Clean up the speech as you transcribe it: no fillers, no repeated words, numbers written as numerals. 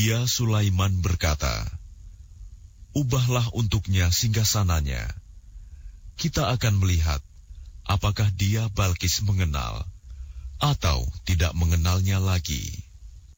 Dia Sulaiman berkata, "Ubahlah untuknya singgasananya. Kita akan melihat apakah dia Balkis mengenal atau tidak mengenalnya lagi."